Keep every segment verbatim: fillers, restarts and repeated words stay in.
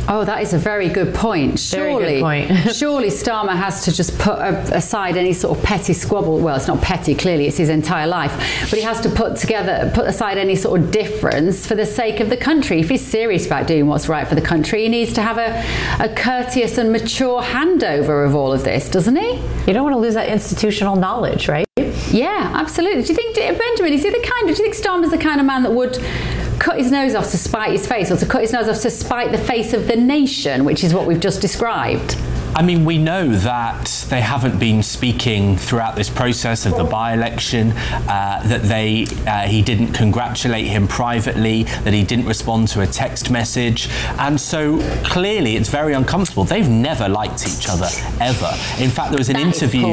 Oh, that is a very good point. Surely, very good point. surely Starmer has to just put aside any sort of petty squabble. Well, it's not petty, clearly, it's his entire life. But he has to put together, put aside any sort of difference for the sake of the country. If he's serious about doing what's right for the country, he needs to have a, a courteous and mature handover of all of this, doesn't he? You don't want to lose that institutional knowledge, right? Yeah, absolutely. Do you think, Benjamin, is he the kind of, do you think Starmer's the kind of man that would cut his nose off to spite his face, or to cut his nose off to spite the face of the nation, which is what we've just described? I mean, we know that they haven't been speaking throughout this process of the by-election, uh, that they uh, he didn't congratulate him privately, that he didn't respond to a text message, and so clearly it's very uncomfortable. They've never liked each other, ever. In fact, there was an that interview...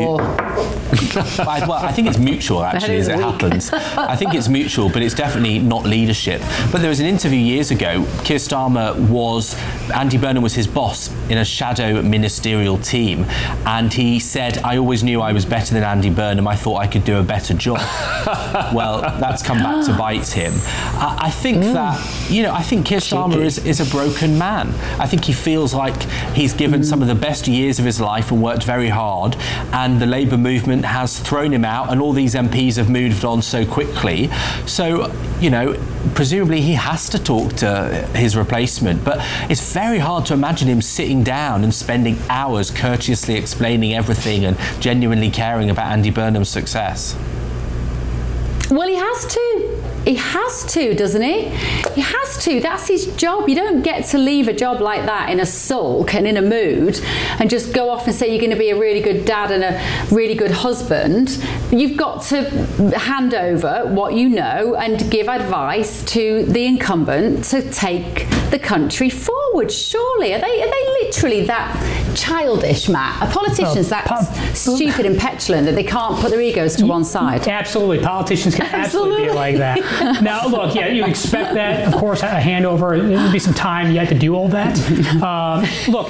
I, well, I think it's mutual, actually, as it weak. happens. I think it's mutual, but it's definitely not leadership. But there was an interview years ago. Keir Starmer was... Andy Burnham was his boss in a shadow ministerial team, and he said, I always knew I was better than Andy Burnham. I thought I could do a better job. Well, that's come back to bite him. I, I think mm. that, you know, I think Keir Starmer is, is a broken man. I think he feels like he's given mm. some of the best years of his life and worked very hard, and the Labour movement has thrown him out, and all these M Ps have moved on so quickly. So, you know, presumably he has to talk to his replacement, but it's very hard to imagine him sitting down and spending hours courteously explaining everything and genuinely caring about Andy Burnham's success. Well, he has to. He has to, doesn't he? He has to. That's his job. You don't get to leave a job like that in a sulk and in a mood and just go off and say you're going to be a really good dad and a really good husband. You've got to hand over what you know and give advice to the incumbent to take the country forward. Surely, are they? Are they literally that childish, Matt? Are politicians that po- stupid and petulant that they can't put their egos to one side? Absolutely, politicians can absolutely, absolutely be like that. Now, look, yeah, you expect that. Of course, a handover. There'll be some time yet to do all that. Um, look.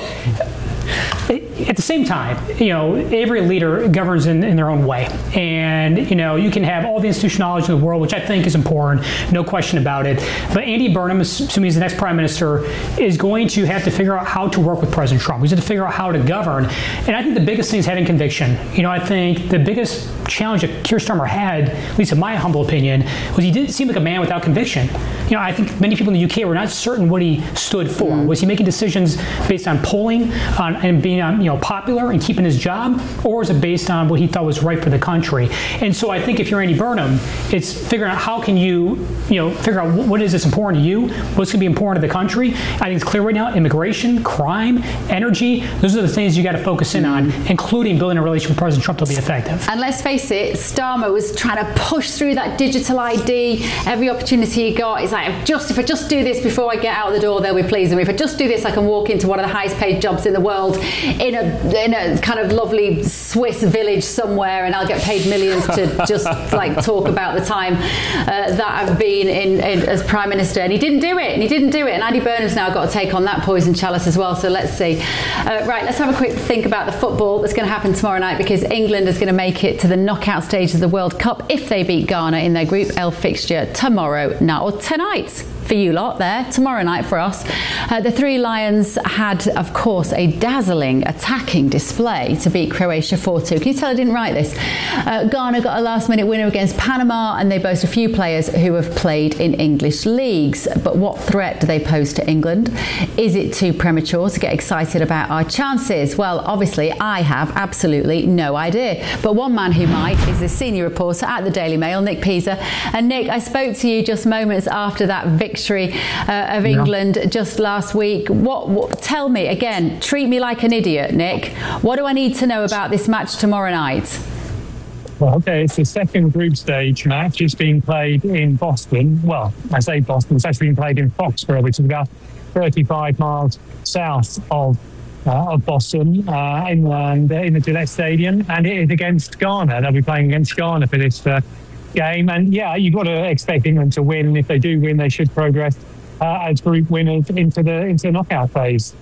At the same time, you know, every leader governs in, in their own way. And, you know, you can have all the institutional knowledge in the world, which I think is important, no question about it. But Andy Burnham, assuming he's the next prime minister, is going to have to figure out how to work with President Trump. He's going to figure out how to govern. And I think the biggest thing is having conviction. You know, I think the biggest challenge that Keir Starmer had, at least in my humble opinion, was he didn't seem like a man without conviction. You know, I think many people in the U K were not certain what he stood for. Mm. Was he making decisions based on polling on, and being um, you know, popular and keeping his job, or was it based on what he thought was right for the country? And so I think if you're Andy Burnham, it's figuring out how can you, you know, figure out what is this important to you, what's going to be important to the country. I think it's clear right now, immigration, crime, energy, those are the things you got to focus in on, including building a relationship with President Trump to be effective. And let's face it, Starmer was trying to push through that digital I D every opportunity he got. It's like, just if I just do this before I get out the door, they'll be pleased with me. If I just do this, I can walk into one of the highest paid jobs in the world in a in a kind of lovely Swiss village somewhere, and I'll get paid millions to just like talk about the time uh, that I've been in, in as Prime Minister. And he didn't do it, and he didn't do it. And Andy Burnham's now got to take on that poison chalice as well. So let's see. Uh, right, let's have a quick think about the football that's going to happen tomorrow night, because England is going to make it to the knockout stage of the World Cup if they beat Ghana in their Group L fixture tomorrow night, or tonight for you lot there, tomorrow night for us. Uh, the Three Lions had, of course, a dazzling attacking display to beat Croatia four two. Can you tell I didn't write this? Uh, Ghana got a last-minute winner against Panama, and they boast a few players who have played in English leagues. But what threat do they pose to England? Is it too premature to get excited about our chances? Well, obviously, I have absolutely no idea. But one man who might is the senior reporter at the Daily Mail, Nick Pisa. And Nick, I spoke to you just moments after that victory uh, of England yeah. just last week. What, what? Tell me again. Treat me like an idiot, Nick. What do I need to know about this match tomorrow night? Well, okay, it's the second group stage match. It's being played in Boston. Well, I say Boston. It's actually being played in Foxborough, which is about thirty-five miles south of uh, of Boston, uh, inland in the Gillette Stadium, and it is against Ghana. They'll be playing against Ghana for this uh, game. And yeah, you've got to expect England to win. And if they do win, they should progress uh, as group winners into the into the knockout phase.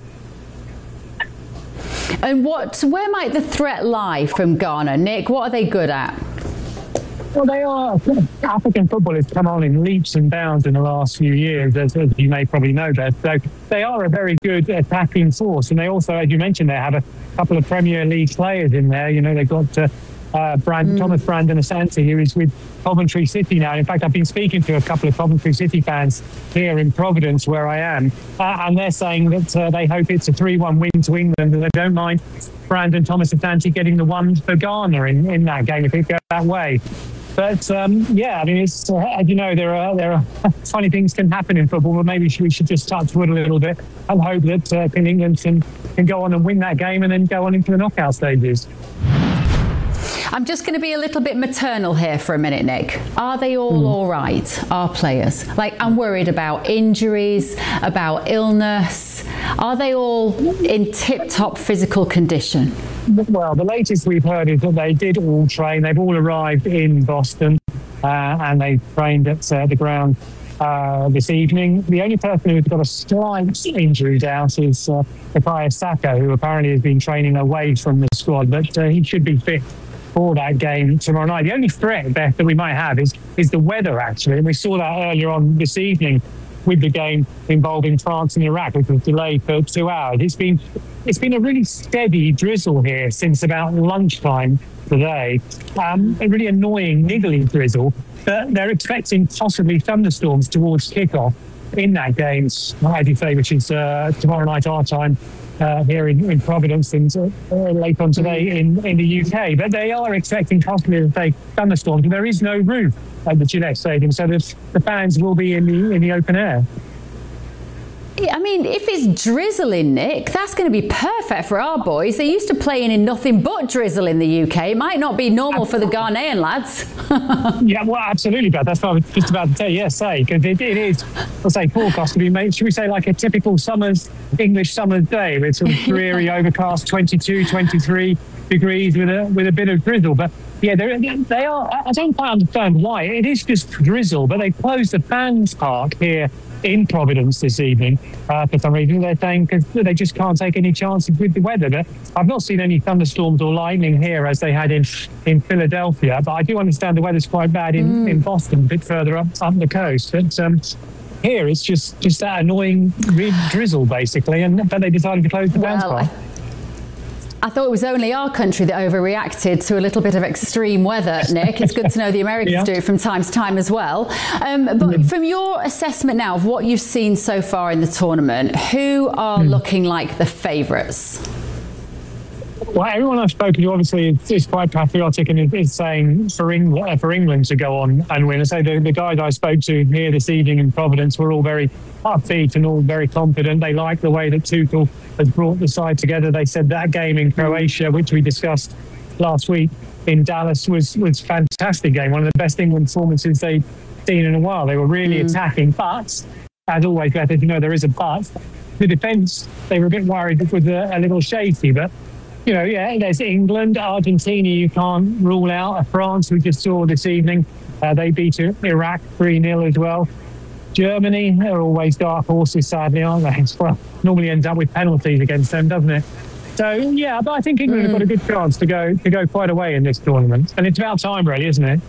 And what, where might the threat lie from Ghana, Nick? What are they good at? Well, they are. African football has come on in leaps and bounds in the last few years, as, as you may probably know, Beth. So they are a very good attacking force. And they also, as you mentioned, they have a couple of Premier League players in there. You know, they've got uh, uh, Brand, mm. Thomas Brandon Asante, who is with Coventry City now. In fact, I've been speaking to a couple of Coventry City fans here in Providence, where I am, uh, and they're saying that uh, they hope it's a three one win to England, and they don't mind Brandon Thomas Asante getting the one for Ghana in, in that game if it goes that way. But um, yeah, I mean, it's uh, as you know, there are there are funny things can happen in football. But maybe we should just touch wood a little bit and hope that uh, England can can go on and win that game and then go on into the knockout stages. I'm just going to be a little bit maternal here for a minute, Nick. Are they all mm. all right, our players? Like, I'm worried about injuries, about illness. Are they all in tip-top physical condition? Well, the latest we've heard is that they did all train. They've all arrived in Boston uh, and they trained at uh, the ground uh, this evening. The only person who's got a slight injury doubt is uh, Bukayo Saka, who apparently has been training away from the squad, but uh, he should be fit for that game tomorrow night. The only threat, Beth, that we might have is is the weather, actually. And we saw that earlier on this evening with the game involving France and Iraq, which was delayed for two hours. It's been it's been a really steady drizzle here since about lunchtime today. Um, a really annoying, niggly drizzle. But they're expecting possibly thunderstorms towards kickoff in that game, as you say, which is uh, tomorrow night our time. Uh, here in, in Providence and uh, late on today in, in the U K. But they are expecting possibly to take thunderstorms. There is no roof at the Gillette Stadium, so the, the fans will be in the in the open air. I mean, if it's drizzling, Nick, that's going to be perfect for our boys. They're used to playing in nothing but drizzle in the U K. It might not be normal for the Ghanaian lads. Yeah, well, absolutely, Beth. That's what I was just about to tell you. Yes, say, because it, it is, let's say, forecast to be made, should we say, like a typical summer's, English summer's day with sort of dreary, overcast, twenty-two, twenty-three degrees with a with a bit of drizzle. But yeah, they are, I don't quite understand why. It is just drizzle, but they closed the fans park here in Providence this evening uh, for some reason. They're saying because they just can't take any chances with the weather. But I've not seen any thunderstorms or lightning here as they had in in Philadelphia. But I do understand the weather's quite bad in, mm. in Boston, a bit further up up the coast. But um, here it's just just that annoying drizzle basically, and but they decided to close the fans well, park. I thought it was only our country that overreacted to a little bit of extreme weather, Nick. It's good to know the Americans yeah. do it from time to time as well. Um, but mm. from your assessment now of what you've seen so far in the tournament, who are mm. looking like the favourites? Well, everyone I've spoken to obviously is, is quite patriotic and is, is saying for England, uh, for England to go on and win. I say the, the guys I spoke to here this evening in Providence were all very upbeat and all very confident. They like the way that Tuchel has brought the side together. They said that game in Croatia, which we discussed last week in Dallas, was was a fantastic game. One of the best England performances they've seen in a while. They were really mm. attacking, but as always, Beth, as you know, there is a but. The defence, they were a bit worried it was a, a little shaky, but you know, yeah, there's England, Argentina, you can't rule out. France, we just saw this evening, uh, they beat Iraq three nil as well. Germany, they're always dark horses, sadly, aren't they? Well, normally ends up with penalties against them, doesn't it? So, yeah, but I think England mm. have got a good chance to go to go quite a way in this tournament. And it's about time, really, isn't it?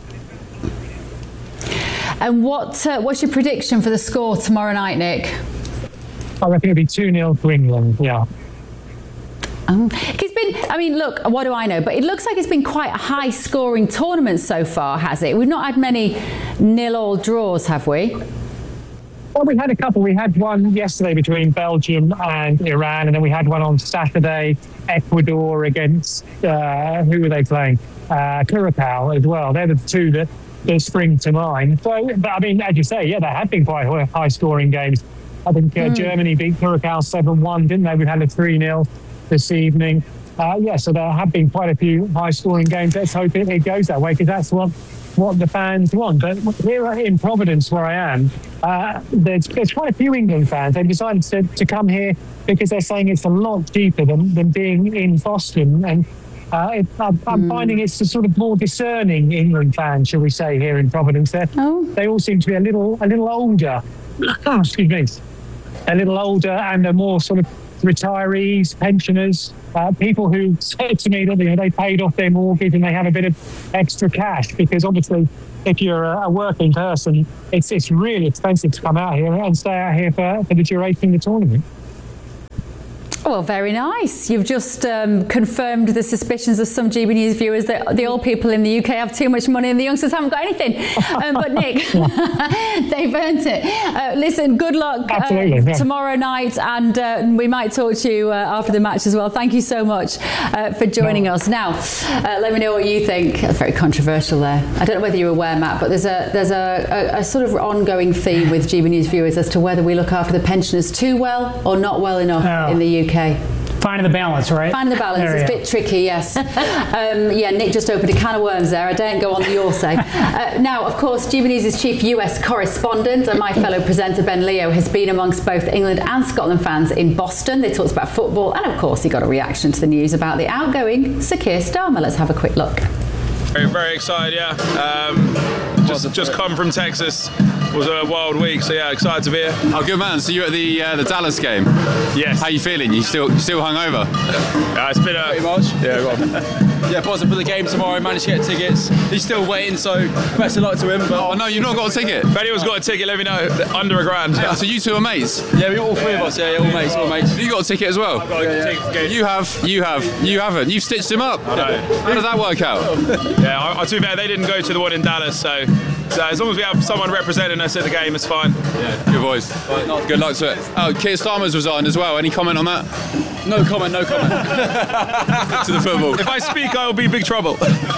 And what uh, what's your prediction for the score tomorrow night, Nick? I reckon it'll be two nil to England, yeah. Um, it's been, I mean, look, what do I know? But it looks like it's been quite a high-scoring tournament so far, has it? We've not had many nil-all draws, have we? Well, we had a couple. We had one yesterday between Belgium and Iran, and then we had one on Saturday, Ecuador against, uh, who were they playing? Uh, Curacao as well. They're the two that, that spring to mind. So, but I mean, as you say, yeah, there have been quite high-scoring games. I think uh, mm. Germany beat Curacao seven one, didn't they? We had a three nil this evening. Uh, yeah, so there have been quite a few high-scoring games. Let's hope it, it goes that way, because that's what what the fans want. But here in Providence, where I am, uh, there's, there's quite a few England fans. They've decided to, to come here because they're saying it's a lot cheaper than, than being in Boston. And uh, it, I'm, I'm mm. finding it's a sort of more discerning England fan, shall we say, here in Providence. Oh. They all seem to be a little a little older. Excuse me. a little older and are more sort of retirees, pensioners, uh, people who said to me that you know, they paid off their mortgage and they have a bit of extra cash, because obviously if you're a, a working person, it's it's really expensive to come out here and stay out here for, for the duration of the tournament. Well, very nice. You've just um, confirmed the suspicions of some G B News viewers that the old people in the U K have too much money and the youngsters haven't got anything. Um, but Nick, they've earned it. Uh, listen, good luck uh, yeah. tomorrow night, and uh, we might talk to you uh, after the match as well. Thank you so much uh, for joining no. us. Now, uh, let me know what you think. That's very controversial there. I don't know whether you're aware, Matt, but there's a there's a, a, a sort of ongoing theme with G B News viewers as to whether we look after the pensioners too well or not well enough oh. in the U K. Finding the balance, right? Finding the balance. There, it's a bit tricky, yes. um, yeah, Nick just opened a can of worms there. I don't go on the your say. Uh, now, of course, G B News' chief U S correspondent and my fellow presenter Ben Leo has been amongst both England and Scotland fans in Boston. They talked about football, and of course, he got a reaction to the news about the outgoing Sir Keir Starmer. Let's have a quick look. Very, very excited, yeah. Um, just, just come from Texas. It was a wild week, so yeah, excited to be here. Oh, good man. So you're at the uh, the Dallas game. Yes. How you feeling? You still still hungover? Yeah, it's been a pretty much. Yeah, go on. Yeah, positive for the game tomorrow. Managed to get tickets. He's still waiting, so best of luck to him. But oh no, you've not got a ticket. If anyone's got a ticket, let me know. Under a grand. Yeah, so you two are mates. Yeah, we all three of us. Yeah, yeah, all mates, all mates. You got a ticket as well. I've got a ticket. Yeah, yeah. You have, you have, you haven't. You've stitched him up. I know. How did that work out? Yeah, I, I, to be fair, they didn't go to the one in Dallas, so. So as long as we have someone representing us at the game, it's fine. Yeah, good boys. Right, good luck to it. Oh, Keir Starmer's resigned as well. Any comment on that? No comment, no comment. To the football. If I speak, I will be in big trouble.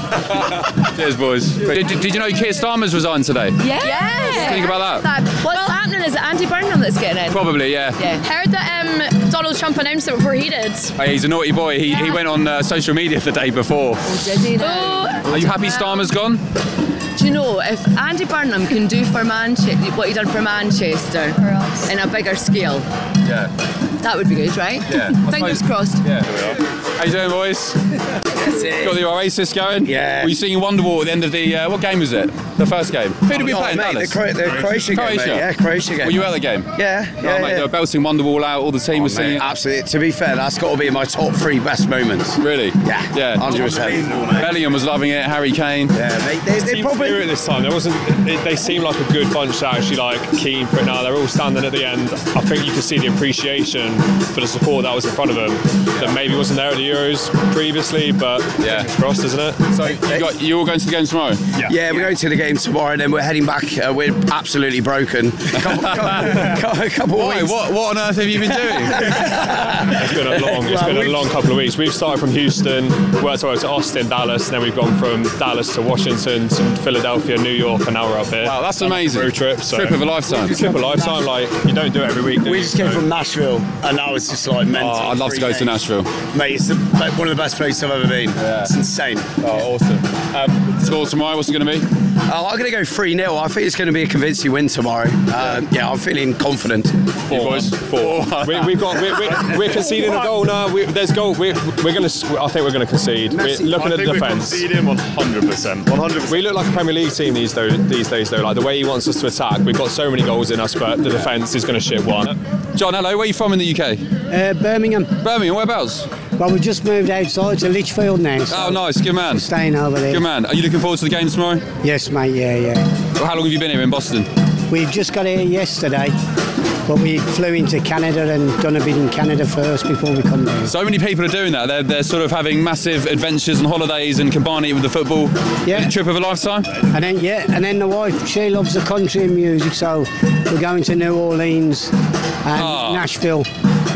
Cheers, boys. Did, did, did you know Keir Starmer's resigned today? Yeah. yeah. What do you think about that? What's well, happening? Is it Andy Burnham that's getting in? Probably, yeah. Yeah. Heard that um, Donald Trump announced it before he did. Hey, he's a naughty boy. He, yeah. he went on uh, social media the day before. Oh, did he now? Oh. Are you happy Starmer's gone? Do you know, if Andy Burnham can do for Manchester what he done for Manchester for in a bigger scale, yeah, that would be good, right? Yeah. Fingers crossed. Yeah. How you doing, boys? Got the Oasis going? Yeah. Were you singing Wonderwall at the end of the, uh, what game was it? The first game? Who did we oh, play in mate, Dallas? The, Cro- the Croatia, Croatia game, mate. Yeah, Croatia game. Were you at the game? Yeah, yeah, oh, mate, yeah. They were belting Wonderwall out, all the team oh, was singing. Mate, absolutely. To be fair, that's got to be in my top three best moments. Really? Yeah. Yeah. one hundred percent. Bellingham was loving it, Harry Kane. Yeah, mate. They, they team probably... spirit this time. There wasn't. It, they seemed like a good bunch that actually like keen for it now. They're all standing at the end. I think you could see the appreciation for the support that was in front of them that maybe wasn't there at the Euros previously, but yeah, it's crossed, isn't it? So you got you all going to the game tomorrow? Yeah, yeah we're going to the game tomorrow, and then we're heading back. Uh, we're absolutely broken. A couple, couple, a couple Why? weeks. What, what on earth have you been doing? It's been a long, it's been a long couple of weeks. We've started from Houston, worked our way to Austin, Dallas, and then we've gone from Dallas to Washington, to Philadelphia, New York, and now we're up here. Wow, that's amazing. Road trip, so. Trip of a lifetime. Trip of a lifetime. Like you don't do it every week. Do we you? just came so. from Nashville, and that was just like mental. Oh, I'd love to go days. to Nashville, mate. It's the, like, one of the best places I've ever been. Yeah. It's insane. Oh, awesome. Um, score tomorrow. What's it going to be? Uh, I'm going to go three nil. I think it's going to be a convincing win tomorrow. Uh, yeah, I'm feeling confident. Four, boys. Four. we, we've got. We're, we're, we're conceding a goal now. We, there's goal. We're, we're going to. I think we're going to concede. We're looking I at the think defence. We're conceding one hundred percent. one hundred percent. We look like a Premier League team these though, these days though. Like the way he wants us to attack, we've got so many goals in us, but the defence is going to shit one. John, hello. Where are you from in the U K? Uh, Birmingham. Birmingham. Whereabouts? Well, we've just moved outside to Lichfield now. So oh, nice. Good man. Staying over there. Good man. Are you looking forward to the game tomorrow? Yes, mate. Yeah, yeah. Well, how long have you been here in Boston? We've just got here yesterday, but we flew into Canada and done a bit in Canada first before we come down. So many people are doing that. They're, they're sort of having massive adventures and holidays and combining it with the football. Yeah. Trip of a lifetime. And then yeah, and then the wife, she loves the country and music, so we're going to New Orleans and oh. Nashville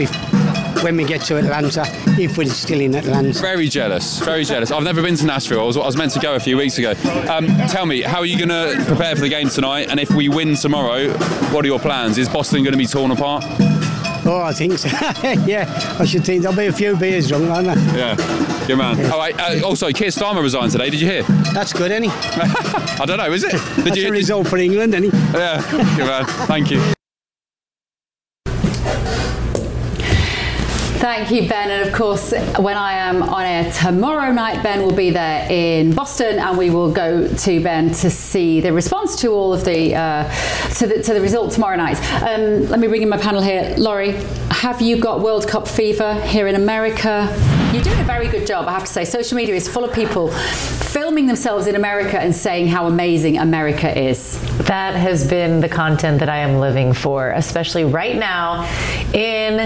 when we get to Atlanta, if we're still in Atlanta. Very jealous, very jealous. I've never been to Nashville. I was, I was meant to go a few weeks ago. Um, tell me, how are you going to prepare for the game tonight? And if we win tomorrow, what are your plans? Is Boston going to be torn apart? Oh, I think so. Yeah, I should think there'll be a few beers drunk, won't there? Yeah, good man. Yeah. Oh, wait, uh, also, Keir Starmer resigned today. Did you hear? That's good, isn't he? I don't know, is it? Did That's you, a result for England, isn't he? Yeah, good man. Thank you. Thank you, Ben. And of course, when I am on air tomorrow night, Ben will be there in Boston, and we will go to Ben to see the response to all of the uh, to the to the result tomorrow night. Um, let me bring in my panel here. Laurie, have you got World Cup fever here in America? You're doing a very good job, I have to say. Social media is full of people filming themselves in America and saying how amazing America is. That has been the content that I am living for, especially right now in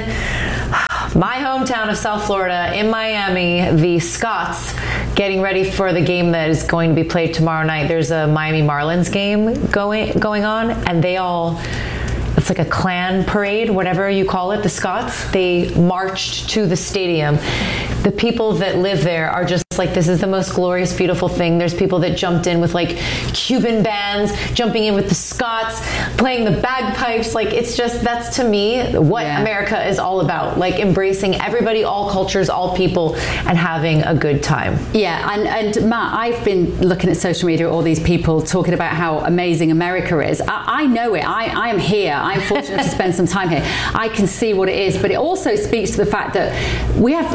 my hometown of South Florida, in Miami, the Scots getting ready for the game that is going to be played tomorrow night. There's a Miami Marlins game going going on, and they all, it's like a clan parade, whatever you call it, the Scots, they marched to the stadium. The people that live there are just like, this is the most glorious, beautiful thing. There's people that jumped in with like Cuban bands, jumping in with the Scots, playing the bagpipes. Like, it's just, that's to me what yeah. America is all about. Like embracing everybody, all cultures, all people, and having a good time. Yeah, and, and Matt, I've been looking at social media, all these people talking about how amazing America is. I, I know it. I, I am here. I'm fortunate to spend some time here. I can see what it is, but it also speaks to the fact that we have,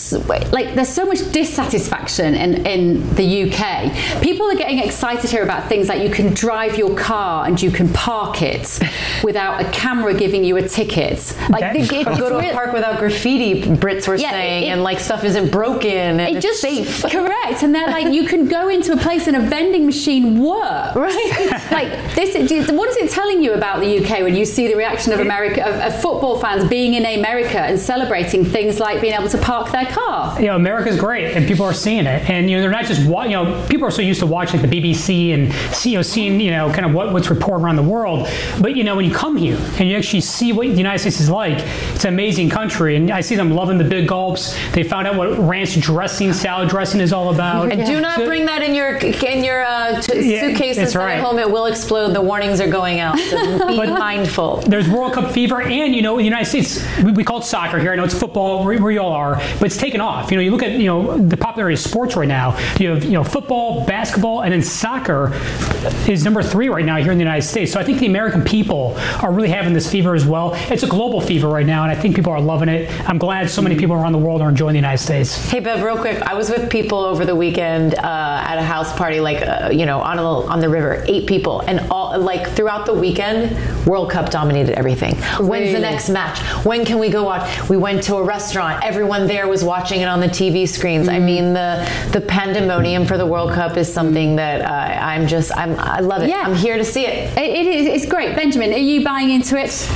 like, there's so much dissatisfaction in, in the U K. People are getting excited here about things like you can drive your car and you can park it without a camera giving you a ticket. Like, okay. it, it, go to a park without graffiti, Brits were yeah, saying, it, and like stuff isn't broken and it it's just, safe. Correct. And they're like, you can go into a place and a vending machine works. Right. Like, this, what is it telling you about the U K when you see the reaction of America, of, of football fans being in America and celebrating things like being able to park their car? You know, America's great, and people are seeing it. And you know, they're not just wa- you know, people are so used to watching the B B C and see, you know, seeing you know kind of what, what's reported around the world. But you know, when you come here and you actually see what the United States is like, it's an amazing country. And I see them loving the big gulps. They found out what ranch dressing, salad dressing is all about. And do not so, bring that in your in your uh, t- yeah, suitcases right. at home. It will explode. The warnings are going out. So be mindful. There's World Cup fever, and you know, in the United States, we, we call it soccer here. I know it's football where, where you all are, but it's taken off. You know, you look at you know the popularity of sports right now. You have you know football, basketball, and then soccer is number three right now here in the United States. So I think the American people are really having this fever as well. It's a global fever right now, and I think people are loving it. I'm glad so many people around the world are enjoying the United States. Hey Bev, real quick, I was with people over the weekend uh, at a house party, like uh, you know on a, on the river, eight people, and all like throughout the weekend, World Cup dominated everything. Really? When's the next match? When can we go watch? We went to a restaurant. Everyone there was watching it on the T V screens. Mm-hmm. I mean, the the pandemonium for the World Cup is something that uh, I'm just I'm I love it. Yeah. I'm here to see it. It, it is. It's great. Benjamin, are you buying into it?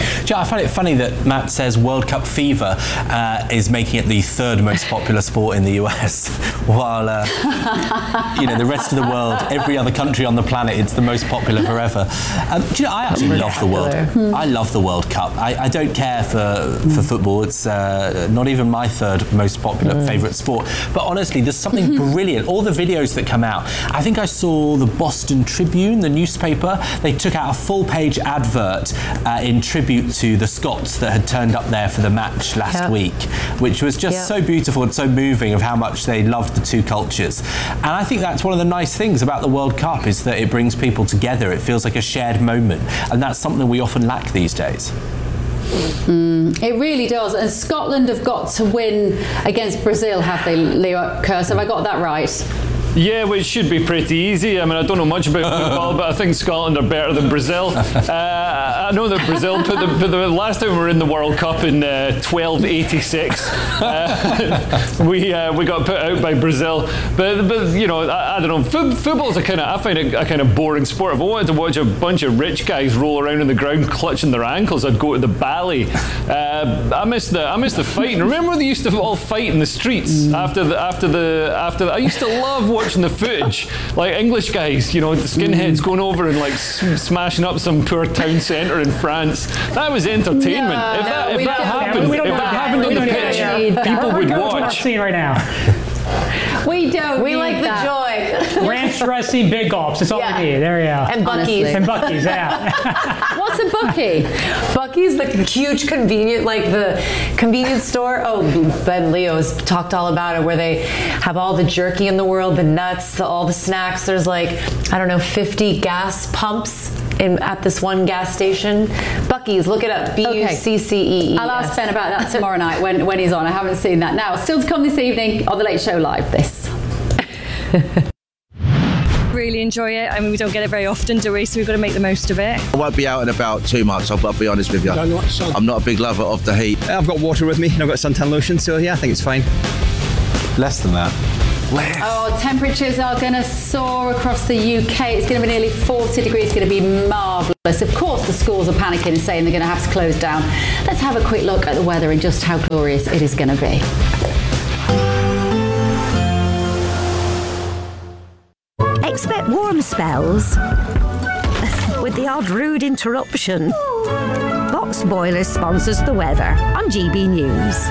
I find it funny that Matt says World Cup fever uh, is making it the third most popular sport in the U S, while uh, you know the rest of the world, every other country on the planet, it's the most popular forever. Um, do you know, I actually love the World. Hmm. I love the World Cup. I, I don't care for, for football. It's uh, not even my third most popular mm. favourite sport. But honestly, there's something brilliant. All the videos that come out. I think I saw the Boston Tribune, the newspaper. They took out a full-page advert uh, in tribute to the Scots that had turned up there for the match last yep. week, which was just yep. so beautiful and so moving of how much they loved the two cultures. And I think that's one of the nice things about the World Cup is that it brings people together. It feels like a shared moment, and that's something we often lack these days. Mm, it really does. And Scotland have got to win against Brazil, have they, Leo Kearse? Have I got that right? Yeah, well, it should be pretty easy. I mean, I don't know much about football, but I think Scotland are better than Brazil. Uh, I know that Brazil put the, put the last time we were in the World Cup in uh, twelve eighty-six. Uh, we uh, we got put out by Brazil, but but you know, I, I don't know. F- football's a kind of I find it a kind of boring sport. If I wanted to watch a bunch of rich guys roll around on the ground clutching their ankles, I'd go to the Bally. Uh, I miss the I miss the fighting. Remember they used to all fight in the streets mm. after the after the after. The, I used to love watching the footage, like English guys, you know, the skinheads mm. going over and like s- smashing up some poor town centre in France. That was entertainment. No, if that, no, if that happened, if that, that happened on the pitch, yeah. people would watch. Scene right now. We don't. We like that. the joy. Ranch dressing, big gulps. That's all yeah. we need. There we go. And Buc-ee's. And Buc-ee's, yeah. What's a Buc-ee? Buc-ee's the huge convenient, like the convenience store. Oh, Ben Leo's talked all about it, where they have all the jerky in the world, the nuts, the, all the snacks. There's like, I don't know, fifty gas pumps in, at this one gas station. Buc-ee's, look it up. B U C C E E. I'll ask Ben about that tomorrow night when, when he's on. I haven't seen that. Now, still to come this evening on The Late Show Live, this. Really enjoy it. I mean, we don't get it very often, do we? So we've got to make the most of it. I won't be out and about too much, I'll, I'll be honest with you. I'm not a big lover of the heat. I've got water with me and I've got suntan lotion, so yeah, I think it's fine. Less than that. Less. Oh, temperatures are going to soar across the U K. It's going to be nearly forty degrees. It's going to be marvellous. Of course, the schools are panicking and saying they're going to have to close down. Let's have a quick look at the weather and just how glorious it is going to be. Expect warm spells with the odd rude interruption. Box Boilers sponsors the weather on G B News.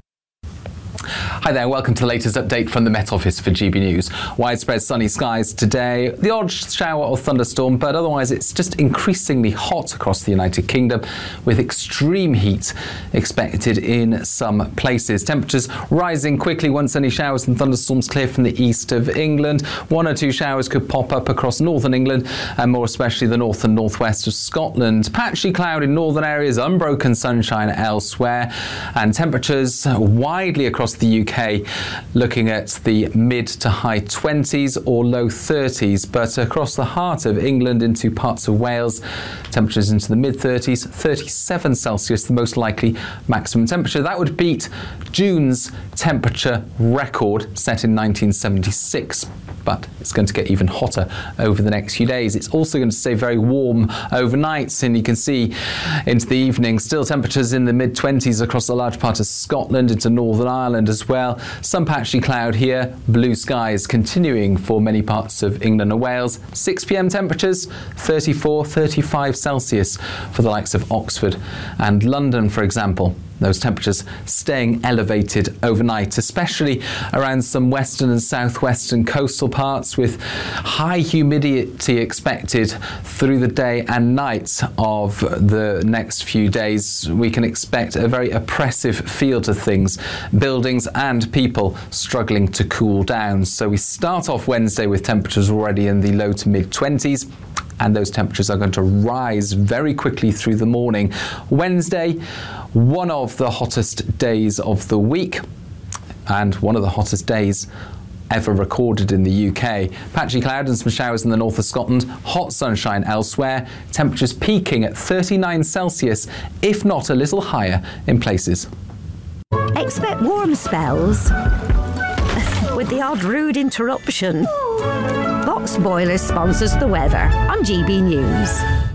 Hi there, welcome to the latest update from the Met Office for G B News. Widespread sunny skies today, the odd shower or thunderstorm, but otherwise it's just increasingly hot across the United Kingdom with extreme heat expected in some places. Temperatures rising quickly once any showers and thunderstorms clear from the east of England. One or two showers could pop up across northern England and more especially the north and northwest of Scotland. Patchy cloud in northern areas, unbroken sunshine elsewhere, and temperatures widely across the U K looking at the mid to high twenties or low thirties, but across the heart of England into parts of Wales, temperatures into the mid thirties, thirty-seven Celsius, the most likely maximum temperature. That would beat June's temperature record set in nineteen seventy-six. But it's going to get even hotter over the next few days. It's also going to stay very warm overnight, and you can see into the evening still temperatures in the mid twenties across a large part of Scotland, into Northern Ireland as well. Some patchy cloud here, blue skies continuing for many parts of England and Wales. six p m temperatures, thirty-four, thirty-five Celsius for the likes of Oxford and London, for example. Those temperatures staying elevated overnight, especially around some western and southwestern coastal parts, with high humidity expected through the day and night of the next few days. We can expect a very oppressive feel to things, buildings and people struggling to cool down. So we start off Wednesday with temperatures already in the low to mid twenties. And those temperatures are going to rise very quickly through the morning. Wednesday, one of the hottest days of the week and one of the hottest days ever recorded in the U K. Patchy cloud and some showers in the north of Scotland, hot sunshine elsewhere, temperatures peaking at thirty-nine Celsius, if not a little higher in places. Expect warm spells with the odd rude interruption. Box Boilers sponsors the weather on G B News.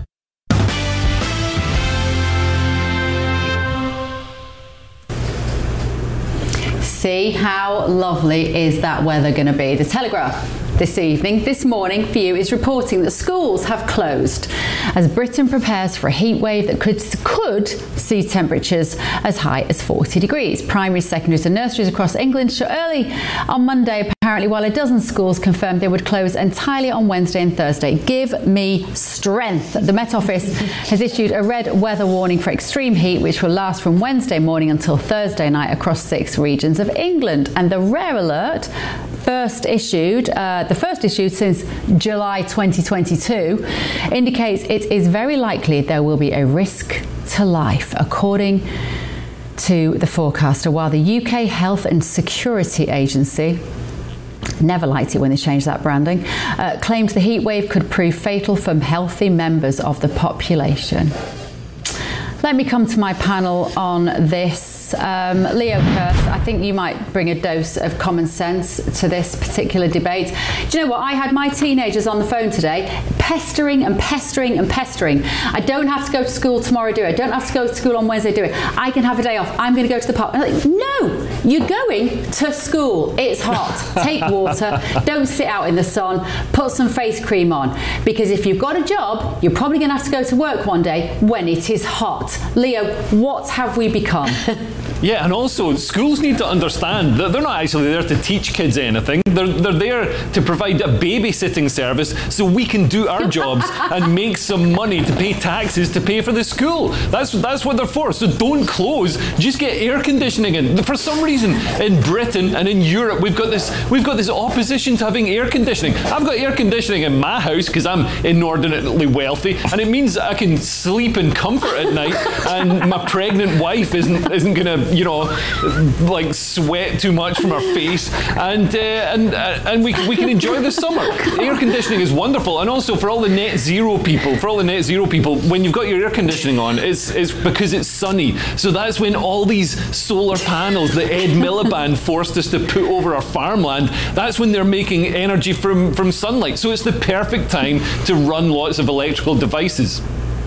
See how lovely is that weather going to be? The Telegraph this evening, this morning for you, is reporting that schools have closed as Britain prepares for a heat wave that could could see temperatures as high as forty degrees. Primary, secondaries and nurseries across England shut early on Monday, apparently, while a dozen schools confirmed they would close entirely on Wednesday and Thursday. Give me strength. The Met Office has issued a red weather warning for extreme heat, which will last from Wednesday morning until Thursday night across six regions of England. And the rare alert, first issued, uh, the first issued since July twenty twenty-two, indicates it is very likely there will be a risk to life, according to the forecaster, while the U K Health and Security Agency, never liked it when they changed that branding, uh, claimed the heat wave could prove fatal for healthy members of the population. Let me come to my panel on this. Um, Leo Kurth, I think you might bring a dose of common sense to this particular debate. Do you know what? I had my teenagers on the phone today pestering and pestering and pestering. I don't have to go to school tomorrow, do it. I don't have to go to school on Wednesday, do it. I can have a day off. I'm going to go to the park. I'm like, no, you're going to school. It's hot. Take water. Don't sit out in the sun. Put some face cream on. Because if you've got a job, you're probably going to have to go to work one day when it is hot. Leo, what have we become? Yeah, and also schools need to understand that they're not actually there to teach kids anything. They're, they're there to provide a babysitting service so we can do our jobs and make some money to pay taxes to pay for the school. That's that's what they're for. So don't close. Just get air conditioning in. For some reason, in Britain and in Europe, we've got this we've got this opposition to having air conditioning. I've got air conditioning in my house because I'm inordinately wealthy, and it means that I can sleep in comfort at night, and my pregnant wife isn't isn't gonna, you know, like sweat too much from her face, and uh, and uh, and we we can enjoy the summer. Air conditioning is wonderful, and also for all the net zero people, for all the net zero people, when you've got your air conditioning on, it's it's because it's sunny. So that's when all these solar panels that Ed Miliband forced us to put over our farmland, that's when they're making energy from from sunlight. So it's the perfect time to run lots of electrical devices.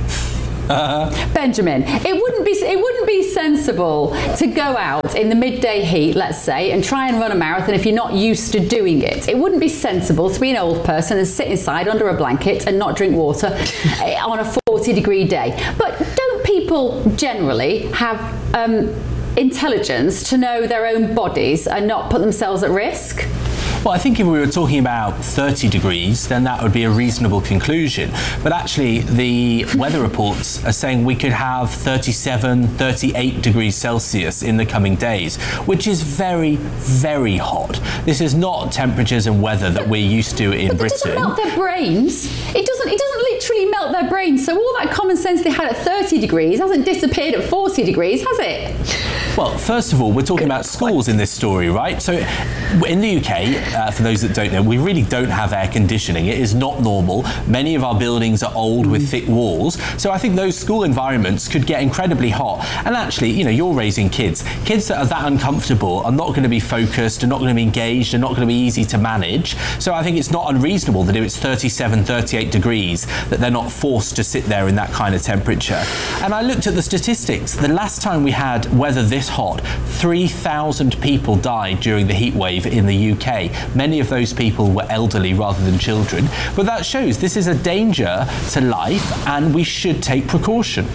Uh, Benjamin, it wouldn't be it wouldn't be sensible to go out in the midday heat, let's say, and try and run a marathon if you're not used to doing it. It wouldn't be sensible to be an old person and sit inside under a blanket and not drink water on a forty degree day. But don't people generally have um, intelligence to know their own bodies and not put themselves at risk? Well, I think if we were talking about thirty degrees, then that would be a reasonable conclusion. But actually, the weather reports are saying we could have thirty-seven, thirty-eight degrees Celsius in the coming days, which is very, very hot. This is not temperatures and weather that we're used to in but Britain. It doesn't melt their brains. It doesn't. It doesn't literally melt their brains. So all that common sense they had at thirty degrees hasn't disappeared at forty degrees, has it? Well, first of all, we're talking about schools in this story, right? So in the U K, uh, for those that don't know, we really don't have air conditioning. It is not normal. Many of our buildings are old with thick walls. So I think those school environments could get incredibly hot. And actually, you know, you're raising kids. Kids that are that uncomfortable are not going to be focused, are not going to be engaged, are not going to be easy to manage. So I think it's not unreasonable that if it's thirty-seven, thirty-eight degrees, that they're not forced to sit there in that kind of temperature. And I looked at the statistics. The last time we had weather this hot, three thousand people died during the heat wave in the U K. Many of those people were elderly rather than children. But that shows this is a danger to life and we should take precaution.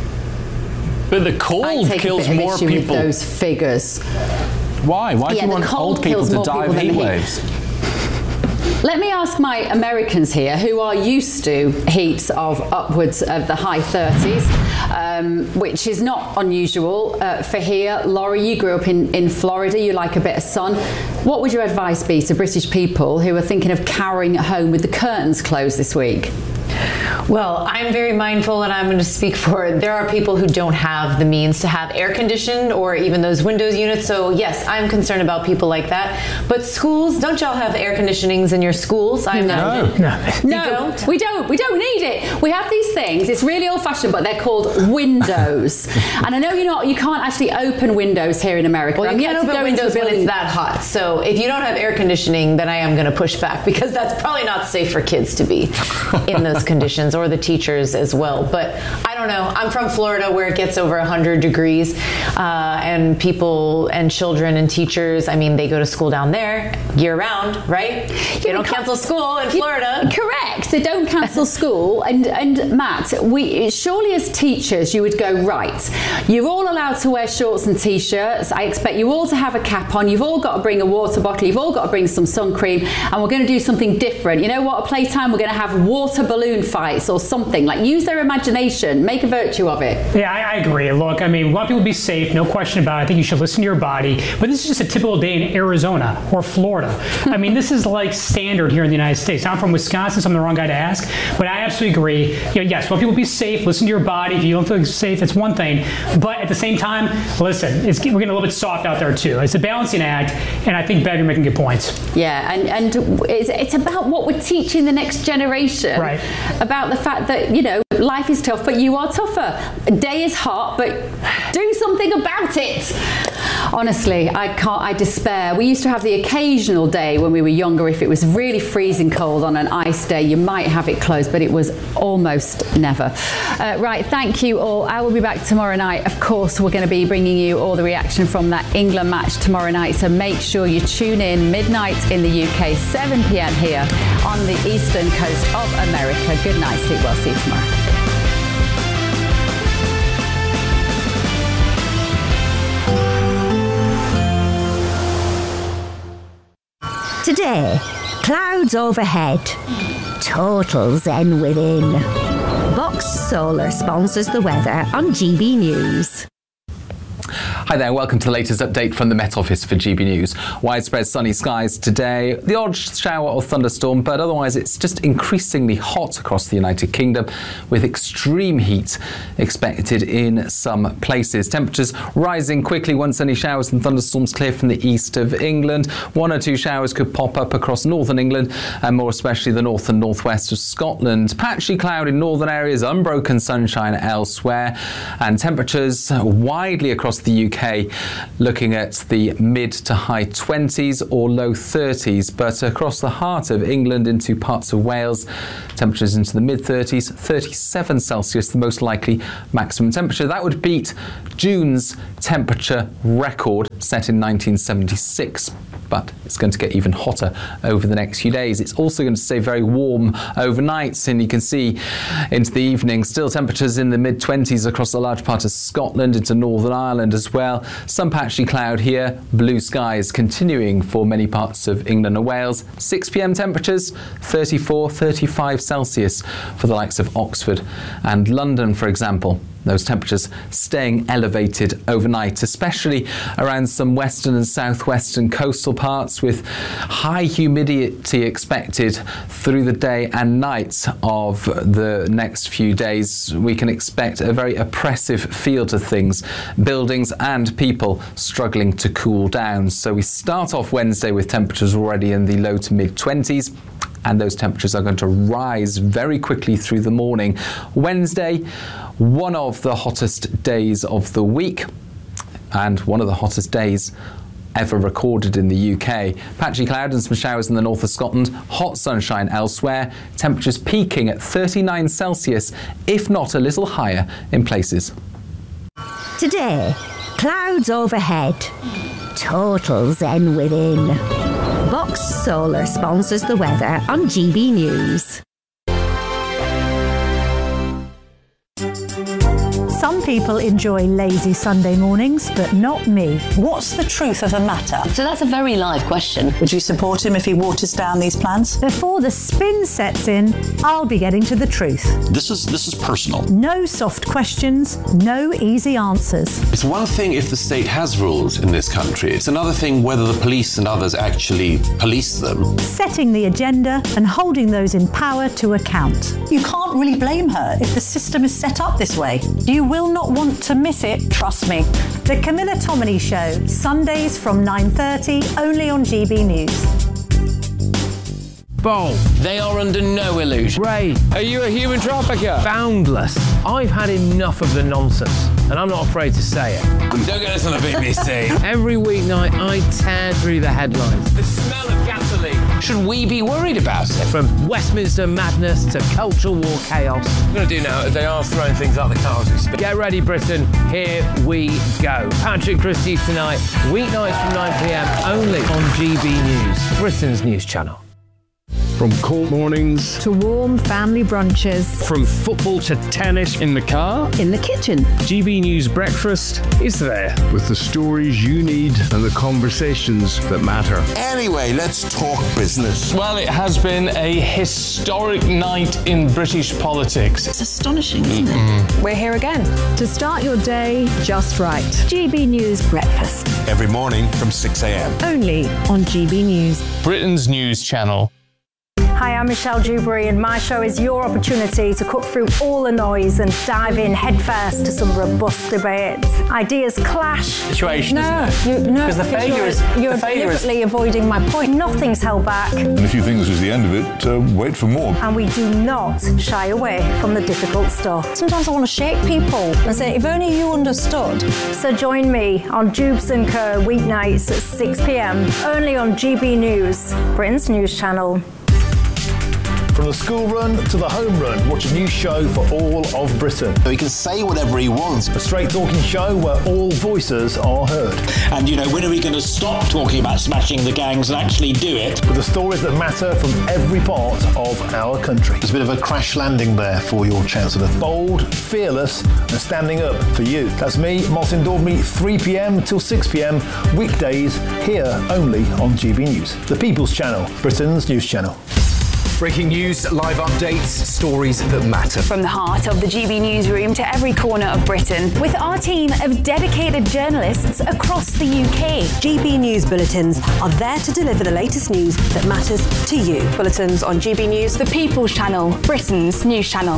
But the cold kills more people. With those figures. Why? Why yeah, do you want old people to die of heat waves? Let me ask my Americans here who are used to heats of upwards of the high thirties, um, which is not unusual uh, for here. Laurie, you grew up in, in Florida, you like a bit of sun. What would your advice be to British people who are thinking of cowering at home with the curtains closed this week? Well, I'm very mindful, and I'm going to speak for it. There are people who don't have the means to have air conditioned or even those windows units. So yes, I'm concerned about people like that. But schools, don't y'all have air conditionings in your schools? I'm no. not. No, no, don't? we don't. We don't need it. We have these things. It's really old-fashioned, but they're called windows. And I know you're not. You can't actually open windows here in America. Well, you can't open windows when it's that hot. So if you don't have air conditioning, then I am going to push back because that's probably not safe for kids to be in those conditions, or the teachers as well. But I don't know. I'm from Florida where it gets over one hundred degrees, uh, and people and children and teachers, I mean, they go to school down there year round, right? They don't cancel school in Florida. Correct. They don't cancel school. And, and Matt, we surely as teachers you would go, right, you're all allowed to wear shorts and t-shirts. I expect you all to have a cap on. You've all got to bring a water bottle. You've all got to bring some sun cream. And we're going to do something different. You know what? At playtime, we're going to have water balloon fights or something. Like, use their imagination, make a virtue of it. Yeah, I, I agree. Look, I mean, we want people to be safe, no question about it. I think you should listen to your body. But this is just a typical day in Arizona or Florida. I mean, this is like standard here in the United States. I'm from Wisconsin, so I'm the wrong guy to ask. But I absolutely agree. You know, yes, we want people to be safe, listen to your body. If you don't feel safe, that's one thing. But at the same time, listen, it's, we're getting a little bit soft out there too. It's a balancing act, and I think, Bev, you're making good points. Yeah, and, and it's, it's about what we're teaching the next generation. Right. About the fact that, you know, life is tough, but you are tougher. A day is hot, but do something about it. Honestly, I can't, I despair. We used to have the occasional day when we were younger, if it was really freezing cold on an ice day, you might have it closed, but it was almost never. Uh, right, thank you all. I will be back tomorrow night. Of course, we're going to be bringing you all the reaction from that England match tomorrow night, so make sure you tune in midnight in the U K, seven p m here on the eastern coast of America. Good night, sleep well, see you tomorrow. Today, clouds overhead, total zen within. Box Solar sponsors the weather on G B News. Hi there, welcome to the latest update from the Met Office for G B News. Widespread sunny skies today, the odd shower or thunderstorm, but otherwise it's just increasingly hot across the United Kingdom with extreme heat expected in some places. Temperatures rising quickly once any showers and thunderstorms clear from the east of England. One or two showers could pop up across northern England and more especially the north and northwest of Scotland. Patchy cloud in northern areas, unbroken sunshine elsewhere, and temperatures widely across the U K looking at the mid to high twenties or low thirties, but across the heart of England into parts of Wales, temperatures into the mid thirties, thirty-seven Celsius, the most likely maximum temperature. That would beat June's temperature record set in nineteen seventy-six. But it's going to get even hotter over the next few days. It's also going to stay very warm overnight, and you can see into the evening still temperatures in the mid twenties across a large part of Scotland, into Northern Ireland as well. Some patchy cloud here, blue skies continuing for many parts of England and Wales. six p m temperatures, thirty-four, thirty-five Celsius for the likes of Oxford and London, for example. Those temperatures staying elevated overnight, especially around some western and southwestern coastal parts, with high humidity expected through the day and night of the next few days. We can expect a very oppressive feel to things, buildings and people struggling to cool down. So we start off Wednesday with temperatures already in the low to mid twenties. And those temperatures are going to rise very quickly through the morning. Wednesday, one of the hottest days of the week and one of the hottest days ever recorded in the U K. Patchy cloud and some showers in the north of Scotland, hot sunshine elsewhere, temperatures peaking at thirty-nine Celsius, if not a little higher in places. Today, clouds overhead, total zen within. Box Solar sponsors the weather on G B News. Some people enjoy lazy Sunday mornings, but not me. What's the truth of the matter? So that's a very live question. Would you support him if he waters down these plans? Before the spin sets in, I'll be getting to the truth. This is this is personal. No soft questions, no easy answers. It's one thing if the state has rules in this country. It's another thing whether the police and others actually police them. Setting the agenda and holding those in power to account. You can't really blame her if the system is set up this way. You will not want to miss it, trust me. The Camilla Tominey Show, Sundays from nine thirty, only on G B News. Bold. They are under no illusion. Ray, are you a human trafficker? Boundless. I've had enough of the nonsense, and I'm not afraid to say it. Don't get this on the B B C. Every weeknight, I tear through the headlines. The smell of gasoline. Should we be worried about it? From Westminster madness to cultural war chaos. What I'm going to do now is they are throwing things out the car as we speak. Get ready, Britain. Here we go. Patrick Christie tonight, weeknights from nine p m, only on G B News, Britain's news channel. From cold mornings to warm family brunches. From football to tennis in the car. In the kitchen. G B News Breakfast is there. With the stories you need and the conversations that matter. Anyway, let's talk business. Well, it has been a historic night in British politics. It's astonishing, isn't mm-hmm. it? We're here again to start your day just right. G B News Breakfast. Every morning from six a m. Only on G B News, Britain's news channel. Hi, I'm Michelle Dewberry, and my show is your opportunity to cut through all the noise and dive in headfirst to some robust debates. Ideas clash. Situation, no, isn't it? You, no, because the failure you're, is you're the failure deliberately is... avoiding my point. Nothing's held back. And if you think this was the end of it, uh, wait for more. And we do not shy away from the difficult stuff. Sometimes I want to shake people and say, if only you understood. So join me on Jubes and Co weeknights at six p m, only on G B News, Britain's news channel. From the school run to the home run, watch a new show for all of Britain. He can say whatever he wants. A straight talking show where all voices are heard. And, you know, when are we going to stop talking about smashing the gangs and actually do it? With the stories that matter from every part of our country. There's a bit of a crash landing there for your Chancellor. Bold, fearless and standing up for you. That's me, Martin Dormy, three p.m. till six p.m. weekdays here only on G B News. The People's Channel, Britain's news channel. Breaking news, live updates, stories that matter. From the heart of the G B newsroom to every corner of Britain, with our team of dedicated journalists across the U K. G B News bulletins are there to deliver the latest news that matters to you. Bulletins on G B News, the People's Channel, Britain's news channel.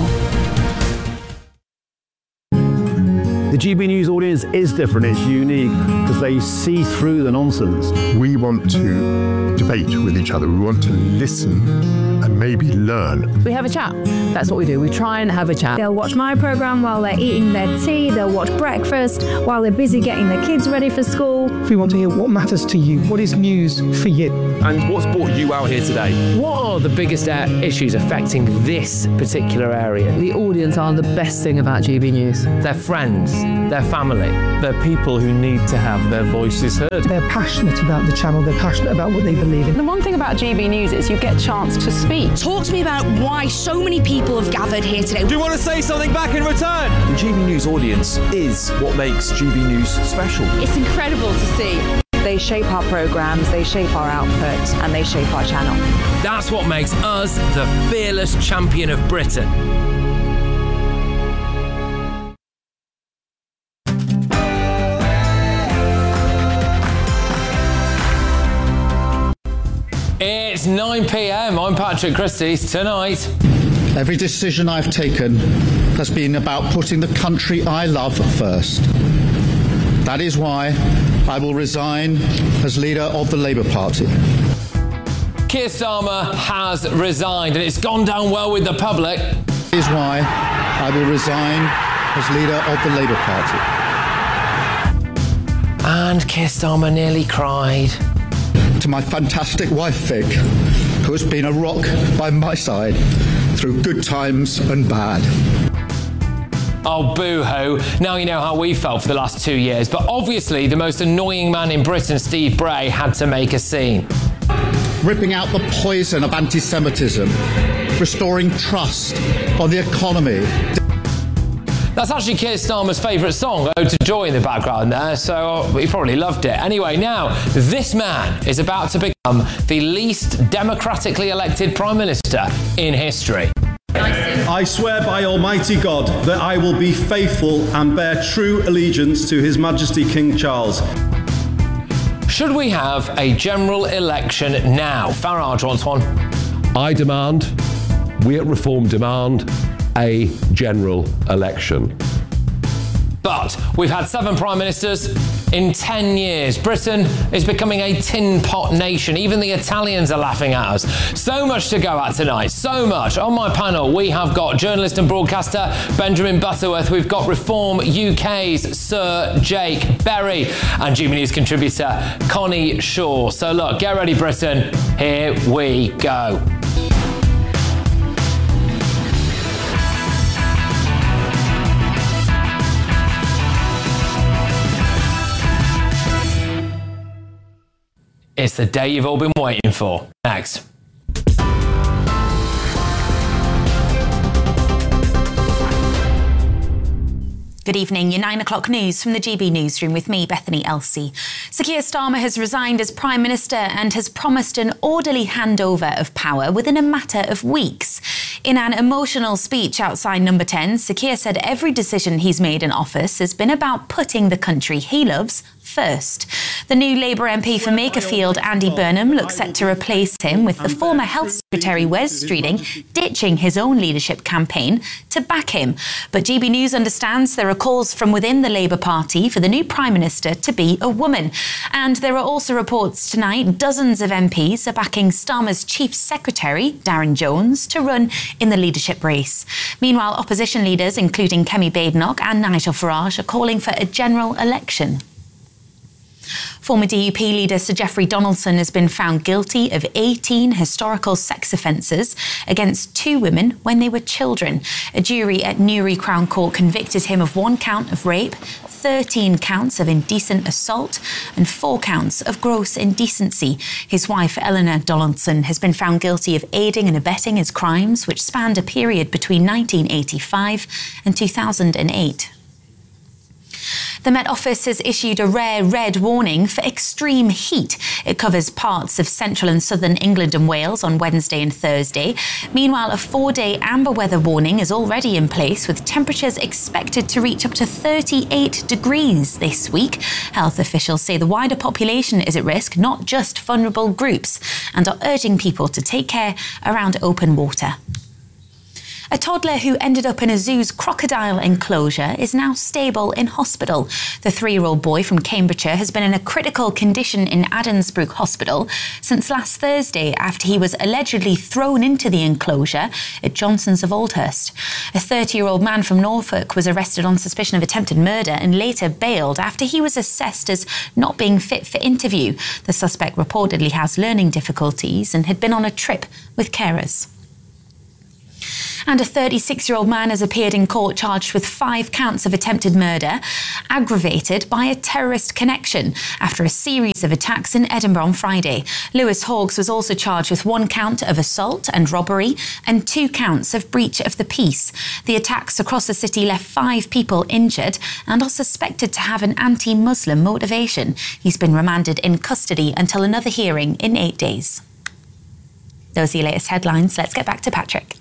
The G B News audience is different, it's unique, because they see through the nonsense. We want to debate with each other, we want to listen and maybe learn. We have a chat. That's what we do. We try and have a chat. They'll watch my programme while they're eating their tea, they'll watch breakfast while they're busy getting their kids ready for school. We want to hear what matters to you, what is news for you. And what's brought you out here today? What are the biggest uh, issues affecting this particular area? The audience are the best thing about G B News. They're friends, they're family. They're people who need to have their voices heard. They're passionate about the channel, they're passionate about what they believe in. The one thing about G B News is you get a chance to speak. Talk to me about why so many people have gathered here today. Do you want to say something back in return? The G B News audience is what makes G B News special. It's incredible to see. They shape our programmes, they shape our output, and they shape our channel. That's what makes us the fearless champion of Britain. It's nine p.m. I'm Patrick Christys. Tonight, every decision I've taken has been about putting the country I love first. That is why I will resign as leader of the Labour Party. Keir Starmer has resigned and it's gone down well with the public. That is why I will resign as leader of the Labour Party. And Keir Starmer nearly cried. To my fantastic wife, Vic, who has been a rock by my side through good times and bad. Oh, boo-hoo. Now you know how we felt for the last two years. But obviously, the most annoying man in Britain, Steve Bray, had to make a scene. Ripping out the poison of anti-Semitism, restoring trust on the economy. That's actually Keir Starmer's favourite song, Ode to Joy, in the background there, so he probably loved it. Anyway, now, this man is about to become the least democratically elected Prime Minister in history. I swear by Almighty God that I will be faithful and bear true allegiance to His Majesty King Charles. Should we have a general election now? Farage wants one. I demand, we at Reform demand, a general election. But we've had seven prime ministers in ten years. Britain is becoming a tin pot nation. Even the Italians are laughing at us. So much to go at tonight, so much. On my panel, we have got journalist and broadcaster Benjamin Butterworth. We've got Reform U K's Sir Jake Berry and G B News contributor Connie Shaw. So look, get ready, Britain. Here we go. It's the day you've all been waiting for. Next. Good evening, your nine o'clock news from the G B Newsroom with me, Bethany Elsey. Sir Keir Starmer has resigned as Prime Minister and has promised an orderly handover of power within a matter of weeks. In an emotional speech outside Number ten, Sir Keir said every decision he's made in office has been about putting the country he loves first. The new Labour M P for Makerfield, Andy Burnham, looks set to replace him, with the former Health Secretary Wes Streeting ditching his own leadership campaign to back him. But G B News understands there are calls from within the Labour Party for the new Prime Minister to be a woman. And there are also reports tonight dozens of M Ps are backing Starmer's Chief Secretary, Darren Jones, to run in the leadership race. Meanwhile, opposition leaders, including Kemi Badenoch and Nigel Farage, are calling for a general election. Former D U P leader Sir Geoffrey Donaldson has been found guilty of eighteen historical sex offences against two women when they were children. A jury at Newry Crown Court convicted him of one count of rape, thirteen counts of indecent assault and four counts of gross indecency. His wife, Eleanor Donaldson, has been found guilty of aiding and abetting his crimes, which spanned a period between nineteen eighty-five and two thousand eight. The Met Office has issued a rare red warning for extreme heat. It covers parts of central and southern England and Wales on Wednesday and Thursday. Meanwhile, a four-day amber weather warning is already in place, with temperatures expected to reach up to thirty-eight degrees this week. Health officials say the wider population is at risk, not just vulnerable groups, and are urging people to take care around open water. A toddler who ended up in a zoo's crocodile enclosure is now stable in hospital. The three-year-old boy from Cambridgeshire has been in a critical condition in Adamsbrook Hospital since last Thursday after he was allegedly thrown into the enclosure at Johnson's of Oldhurst. A thirty-year-old man from Norfolk was arrested on suspicion of attempted murder and later bailed after he was assessed as not being fit for interview. The suspect reportedly has learning difficulties and had been on a trip with carers. And a thirty-six-year-old man has appeared in court charged with five counts of attempted murder, aggravated by a terrorist connection after a series of attacks in Edinburgh on Friday. Lewis Hawkes was also charged with one count of assault and robbery and two counts of breach of the peace. The attacks across the city left five people injured and are suspected to have an anti-Muslim motivation. He's been remanded in custody until another hearing in eight days. Those are your latest headlines. Let's get back to Patrick.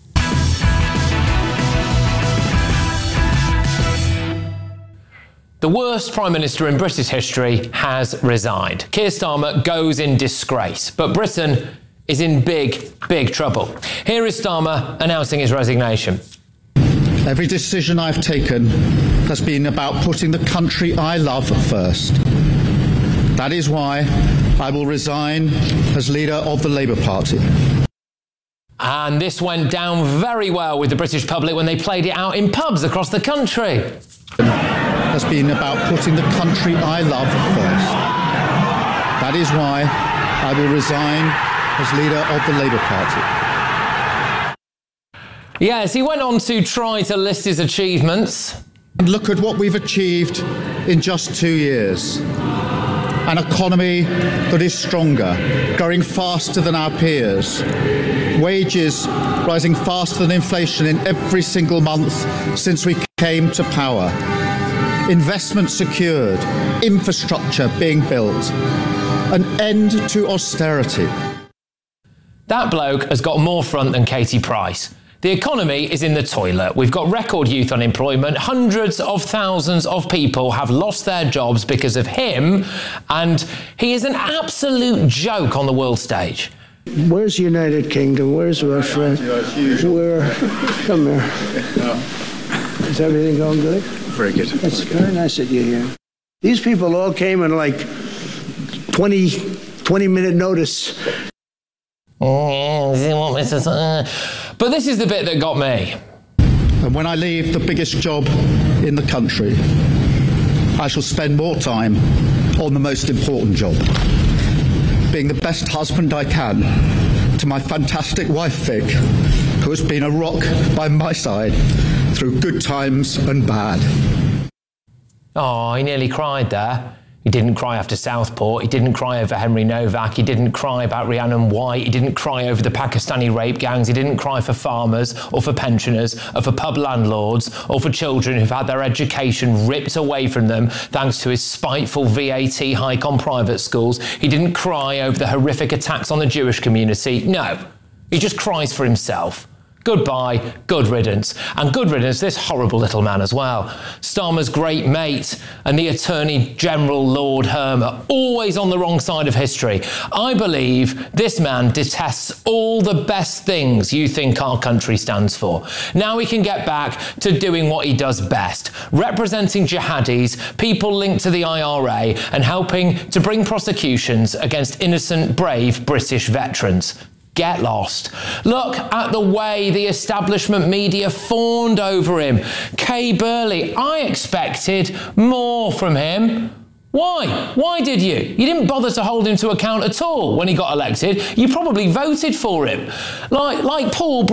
The worst Prime Minister in British history has resigned. Keir Starmer goes in disgrace, but Britain is in big, big trouble. Here is Starmer announcing his resignation. Every decision I've taken has been about putting the country I love first. That is why I will resign as leader of the Labour Party. And this went down very well with the British public when they played it out in pubs across the country. Has been about putting the country I love first. That is why I will resign as leader of the Labour Party. Yes, he went on to try to list his achievements. And look at what we've achieved in just two years. An economy that is stronger, growing faster than our peers. Wages rising faster than inflation in every single month since we came to power. Investment secured, infrastructure being built, an end to austerity. That bloke has got more front than Katie Price. The economy is in the toilet. We've got record youth unemployment. Hundreds of thousands of people have lost their jobs because of him, and he is an absolute joke on the world stage. Where's the United Kingdom? Where's Russia? Where? Come here. Is everything going good? Very good. It's very nice that you're here. These people all came in like twenty, twenty minute notice. But this is the bit that got me. And when I leave the biggest job in the country, I shall spend more time on the most important job. Being the best husband I can to my fantastic wife, Vic, who has been a rock by my side through good times and bad. Oh, he nearly cried there. He didn't cry after Southport. He didn't cry over Henry Novak. He didn't cry about Rhiannon White. He didn't cry over the Pakistani rape gangs. He didn't cry for farmers or for pensioners or for pub landlords or for children who've had their education ripped away from them thanks to his spiteful V A T hike on private schools. He didn't cry over the horrific attacks on the Jewish community. No, he just cries for himself. Goodbye, good riddance. And good riddance, this horrible little man as well. Starmer's great mate and the Attorney General Lord Hermer, always on the wrong side of history. I believe this man detests all the best things you think our country stands for. Now we can get back to doing what he does best, representing jihadis, people linked to the I R A, and helping to bring prosecutions against innocent, brave British veterans. Get lost. Look at the way the establishment media fawned over him. Kay Burley, I expected more from him. Why? Why did you? You didn't bother to hold him to account at all when he got elected. You probably voted for him. Like, like Paul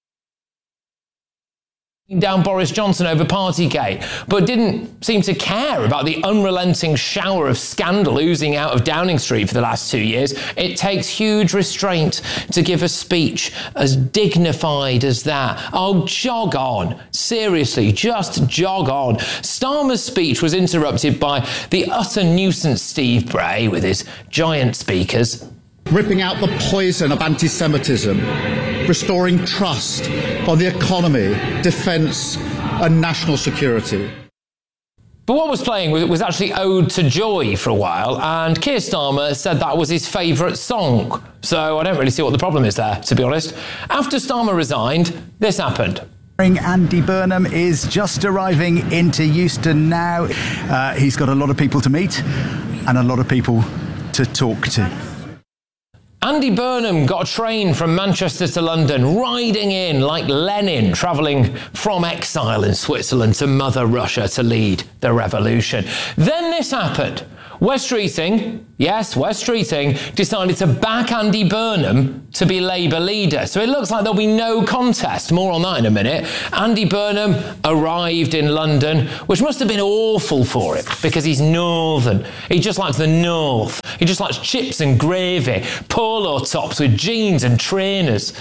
down Boris Johnson over Partygate, but didn't seem to care about the unrelenting shower of scandal oozing out of Downing Street for the last two years. It takes huge restraint to give a speech as dignified as that. Oh, jog on. Seriously, just jog on. Starmer's speech was interrupted by the utter nuisance Steve Bray with his giant speakers. Ripping out the poison of anti-Semitism, restoring trust on the economy, defence and national security. But what was playing was actually Ode to Joy for a while, and Keir Starmer said that was his favourite song. So I don't really see what the problem is there, to be honest. After Starmer resigned, this happened. Andy Burnham is just arriving into Euston now. Uh, he's got a lot of people to meet and a lot of people to talk to. Andy Burnham got a train from Manchester to London, riding in like Lenin, travelling from exile in Switzerland to Mother Russia to lead the revolution. Then this happened. Wes Streeting, yes, Wes Streeting, decided to back Andy Burnham to be Labour leader. So it looks like there'll be no contest. More on that in a minute. Andy Burnham arrived in London, which must have been awful for him because he's northern. He just likes the north. He just likes chips and gravy, polo tops with jeans and trainers.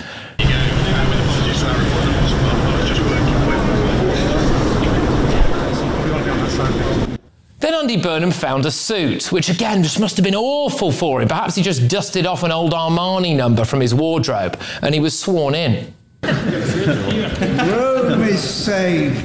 Then Andy Burnham found a suit, which again just must have been awful for him. Perhaps he just dusted off an old Armani number from his wardrobe and he was sworn in. Rome is saved.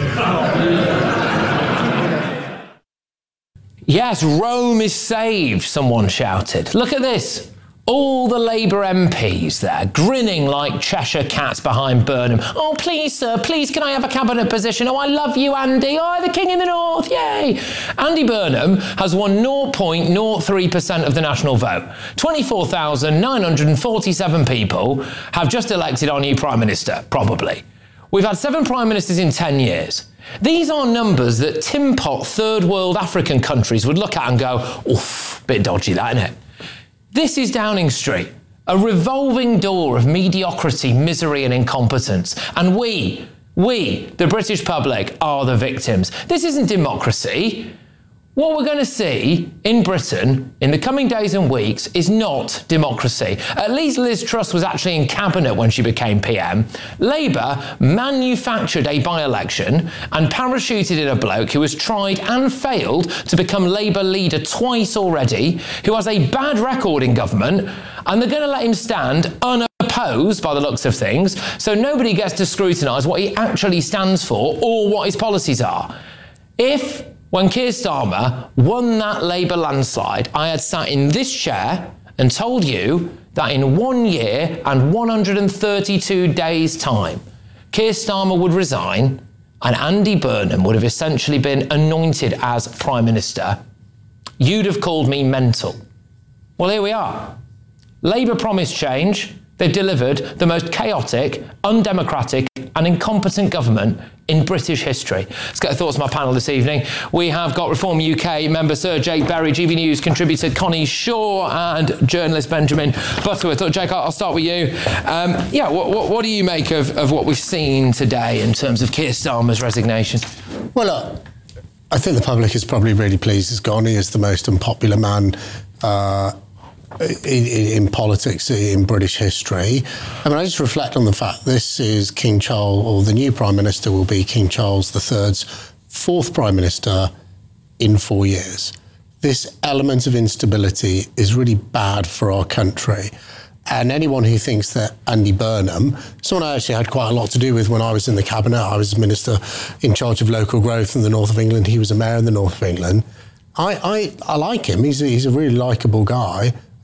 Yes, Rome is saved, someone shouted. Look at this. All the Labour M Ps there, grinning like Cheshire cats behind Burnham. Oh, please, sir, please, can I have a cabinet position? Oh, I love you, Andy. Oh, the King in the North, yay. Andy Burnham has won zero point zero three percent of the national vote. twenty-four thousand nine hundred forty-seven people have just elected our new Prime Minister, probably. We've had seven Prime Ministers in ten years. These are numbers that tin pot third world African countries would look at and go, oof, bit dodgy that, isn't it? This is Downing Street, a revolving door of mediocrity, misery and incompetence. And we, we, the British public, are the victims. This isn't democracy. What we're going to see in Britain in the coming days and weeks is not democracy. At least Liz Truss was actually in cabinet when she became P M. Labour manufactured a by-election and parachuted in a bloke who has tried and failed to become Labour leader twice already, who has a bad record in government, and they're going to let him stand unopposed by the looks of things, so nobody gets to scrutinise what he actually stands for or what his policies are. If When Keir Starmer won that Labour landslide, I had sat in this chair and told you that in one year and one hundred thirty-two days' time, Keir Starmer would resign and Andy Burnham would have essentially been anointed as Prime Minister. You'd have called me mental. Well, here we are. Labour promised change. They've delivered the most chaotic, undemocratic and incompetent government in British history. Let's get the thoughts of my panel this evening. We have got Reform U K member Sir Jake Berry, G B News contributor Connie Shaw and journalist Benjamin Butterworth. Look, Jake, I'll start with you. Um, yeah, what, what, what do you make of, of what we've seen today in terms of Keir Starmer's resignation? Well, look, I think the public is probably really pleased he's gone. He is the most unpopular man uh, In, in, in politics in British history. I mean, I just reflect on the fact this is King Charles, or the new Prime Minister will be King Charles the third's fourth Prime Minister in four years. This element of instability is really bad for our country. And anyone who thinks that Andy Burnham, someone I actually had quite a lot to do with when I was in the Cabinet, I was Minister in charge of local growth in the north of England, he was a mayor in the north of England. I, I, I like him, he's a, he's a really likeable guy.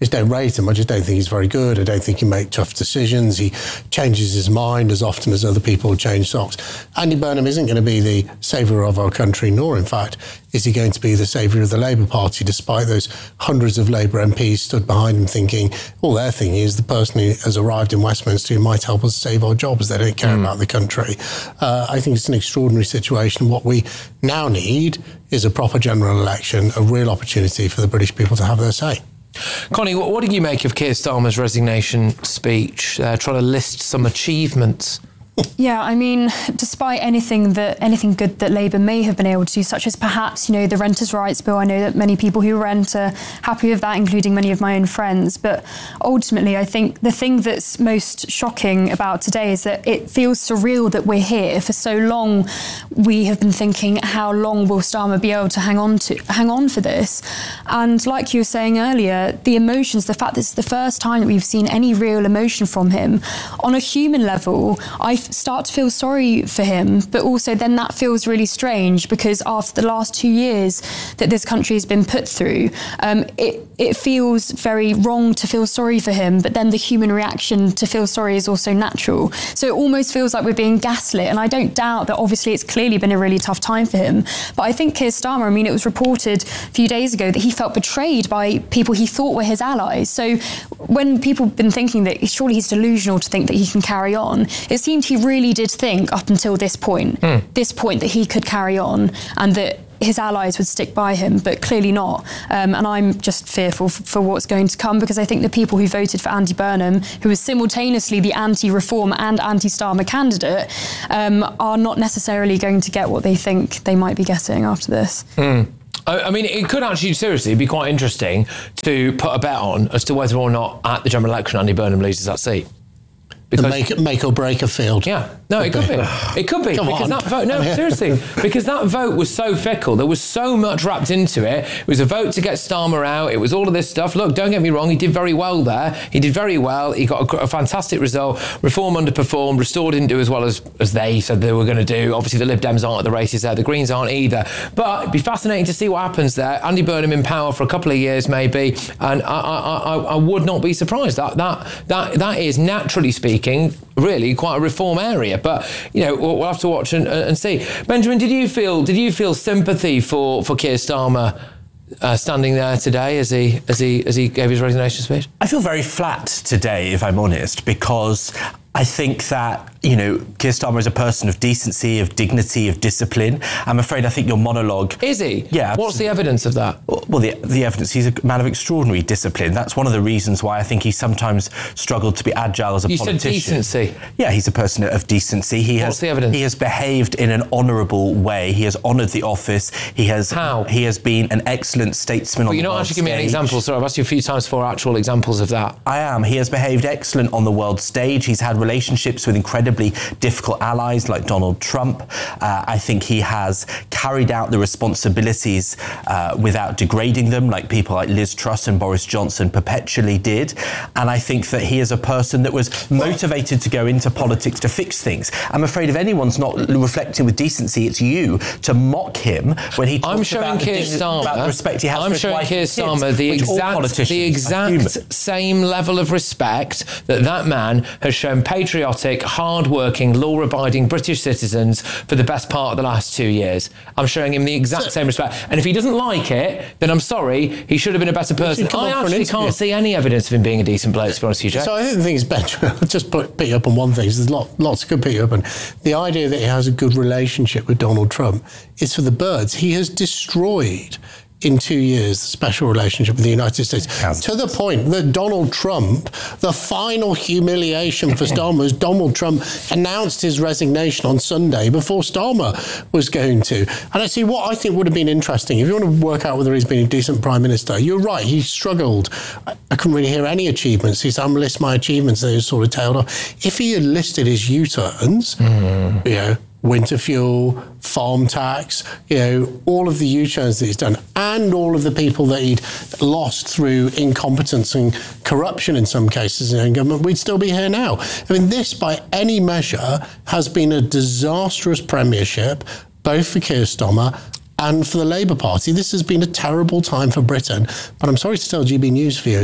just don't rate him. I just don't think he's very good. I don't think he makes tough decisions. He changes his mind as often as other people change socks. Andy Burnham isn't going to be the saviour of our country, nor, in fact, is he going to be the saviour of the Labour Party, despite those hundreds of Labour M Ps stood behind him thinking, all they're thinking is the person who has arrived in Westminster who might help us save our jobs. They don't care mm. about the country. Uh, I think it's an extraordinary situation. What we now need is a proper general election, a real opportunity for the British people to have their say. Connie, what, what do you make of Keir Starmer's resignation speech, uh, trying to list some achievements? Yeah, I mean, despite anything that anything good that Labour may have been able to do, such as perhaps, you know, the Renters' Rights Bill, I know that many people who rent are happy with that, including many of my own friends. But ultimately, I think the thing that's most shocking about today is that it feels surreal that we're here. For so long, we have been thinking, how long will Starmer be able to hang on to hang on for this? And like you were saying earlier, the emotions, the fact that it's the first time that we've seen any real emotion from him, on a human level, I start to feel sorry for him, but also then that feels really strange because after the last two years that this country has been put through, um, it, it feels very wrong to feel sorry for him, but then the human reaction to feel sorry is also natural. So it almost feels like we're being gaslit, and I don't doubt that obviously it's clearly been a really tough time for him. But I think Keir Starmer, I mean, it was reported a few days ago that he felt betrayed by people he thought were his allies. So when people have been thinking that surely he's delusional to think that he can carry on, it seemed he really did think up until this point, mm. this point that he could carry on and that his allies would stick by him, but clearly not. Um, and I'm just fearful f- for what's going to come, because I think the people who voted for Andy Burnham, who was simultaneously the anti-reform and anti-Starmer candidate, um, are not necessarily going to get what they think they might be getting after this. Mm. I mean, it could actually seriously be quite interesting to put a bet on as to whether or not at the general election Andy Burnham loses that seat. Because make, make or break a field. Yeah, no, it could be. It could be. Come because on. that vote, no, seriously, because that vote was so fickle. There was so much wrapped into it. It was a vote to get Starmer out. It was all of this stuff. Look, don't get me wrong, he did very well there. He did very well. He got a, a fantastic result. Reform underperformed. Restore didn't do as well as, as they said they were going to do. Obviously, the Lib Dems aren't at the races there. The Greens aren't either. But it'd be fascinating to see what happens there. Andy Burnham in power for a couple of years, maybe, and I, I, I, I would not be surprised. That that that that is, naturally speaking, really quite a reform area, but you know we'll, we'll have to watch and, and see. Benjamin, did you feel did you feel sympathy for for Keir Starmer uh, standing there today as he as he as he gave his resignation speech? I feel very flat today, if I'm honest, because I think that, you know, Keir Starmer is a person of decency, of dignity, of discipline. I'm afraid I think your monologue... Is he? Yeah. Absolutely. What's the evidence of that? Well, the, the evidence, he's a man of extraordinary discipline. That's one of the reasons why I think he sometimes struggled to be agile as a you politician. You said decency. Yeah, he's a person of decency. He What's has, the evidence? He has behaved in an honourable way. He has honoured the office. He has... How? He has been an excellent statesman but on the you're not world actually giving me an stage. example. Sorry, I've asked you a few times for actual examples of that. I am. He has behaved excellent on the world stage. He's had relationships with incredibly difficult allies like Donald Trump. Uh, I think he has carried out the responsibilities uh, without degrading them, like people like Liz Truss and Boris Johnson perpetually did. And I think that he is a person that was motivated to go into politics to fix things. I'm afraid if anyone's not reflecting with decency, it's you to mock him when he talks I'm showing about, Keir the, Starmer, about the respect he has I'm for his showing wife Keir and kids, Starmer the which all exact, politicians the exact same level of respect that that man has shown patriotic, hard-working, law-abiding British citizens for the best part of the last two years. I'm showing him the exact same respect. And if he doesn't like it, then I'm sorry, he should have been a better person. I actually can't see any evidence of him being a decent bloke, to be honest with you, Jack. So I think the thing is, Benjamin, I'll just put, pick you up on one thing. There's lot, lots could pick you up on. The idea that he has a good relationship with Donald Trump is for the birds. He has destroyed in two years the special relationship with the United States, to the point that Donald Trump, the final humiliation for Starmer was Donald Trump announced his resignation on Sunday before Starmer was going to. And actually what I think would have been interesting, if you want to work out whether he's been a decent Prime Minister, you're right, he struggled. I, I couldn't really hear any achievements. He said, I'm list my achievements, and he was sort of tailed off. If he had listed his U-turns, mm. you know, winter fuel, farm tax, you know, all of the U-turns that he's done, and all of the people that he'd lost through incompetence and corruption in some cases in government, we'd still be here now. I mean, this, by any measure, has been a disastrous premiership, both for Keir Starmer and for the Labour Party. This has been a terrible time for Britain. But I'm sorry to tell G B News viewers,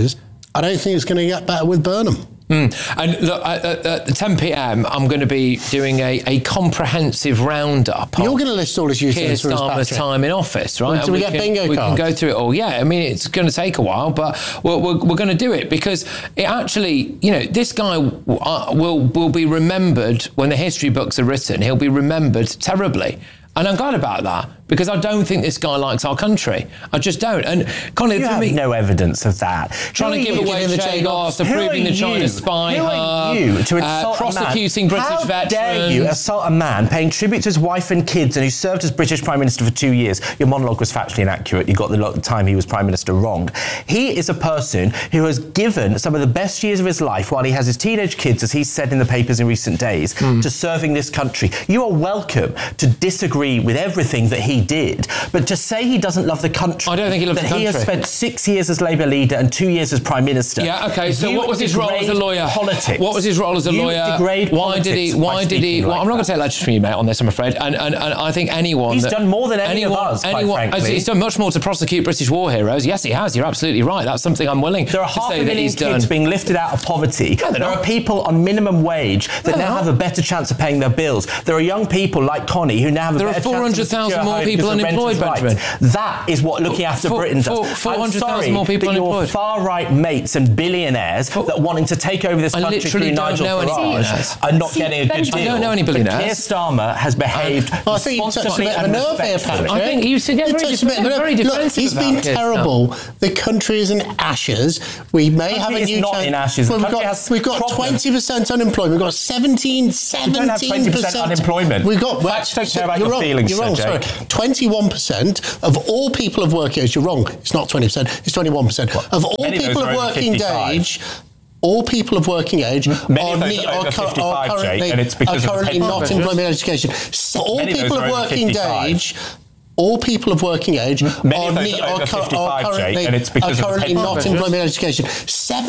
I don't think it's going to get better with Burnham. Mm. And look, at, at ten p.m, I'm going to be doing a, a comprehensive roundup. You're going to list all his Keir uses for his Starmer's battery. time in office, right? Well, do And we get can, bingo We cards? can go through it all. Yeah, I mean, it's going to take a while, but we're, we're, we're going to do it because it actually, you know, this guy uh, will will be remembered when the history books are written. He'll be remembered terribly. And I'm glad about that because I don't think this guy likes our country. I just don't. And Connie, you for have me, no evidence of that. Trying to give away Che after proving the China spy Who are you to insult uh, prosecuting a man? British How veterans? dare you assault a man paying tribute to his wife and kids and who served as British Prime Minister for two years? Your monologue was factually inaccurate. You got the lo- time he was Prime Minister wrong. He is a person who has given some of the best years of his life while he has his teenage kids, as he's said in the papers in recent days, mm. to serving this country. You are welcome to disagree with everything that he did, but to say he doesn't love the country, I don't think he loves that the country. He has spent six years as Labour leader and two years as Prime Minister. Yeah, okay. So you what was his role as a lawyer? Politics. What was his role as a you lawyer? Degrade why did he? Why did he? Well, like I'm not going that. to take lectures from you, mate, on this. I'm afraid. And and, and I think anyone he's that, done more than any anyone, of us. Quite anyone, frankly. He's done much more to prosecute British war heroes. Yes, he has. You're absolutely right. That's something I'm willing there are to half say a that million he's kids done. being lifted out of poverty. No, there not. are people on minimum wage that No, now have a better chance of paying their bills. There are young people like Connie who now have a there better are four hundred thousand more people unemployed, Benjamin. That is what looking after for, Britain for, does. four hundred I'm thousand more sorry people that your unemployed. far-right mates and billionaires for, that wanting to take over this I country literally through don't Nigel know any Farage billionaires. are not See, getting a good Benjamin, deal. I don't know any But billionaires. Keir Starmer has behaved I think you touched a responsibly bit of a and nerve here, respectfully. Patrick. I think you should get You very, touched a bit of a nerve. very Look, defensive he's about been Keir terrible. The country is in ashes. We may The have a country new is not change. in ashes. The Well, we've country got, has we've got problems. twenty percent unemployment. We've got seventeen, You seventeen don't have twenty percent unemployment. We've got Facts don't care about you're your wrong, feelings, You're wrong. Sir Sorry, Jake. twenty-one percent of all people of working age. You're wrong. It's not twenty percent. It's twenty-one percent of all Many of people those of are over working fifty-five. age. All people of working age Many are, of those ne- are are, over cu- are fifty-five, Jake, currently, and it's because are of the currently pay not pressures. employment education. So all Many of people those of are over working fifty-five. age. All people of working age Many are, of those ne- are over are, cu- fifty-five, are Jake, currently, and it's because are of the currently pay not pressures. employment education. Seven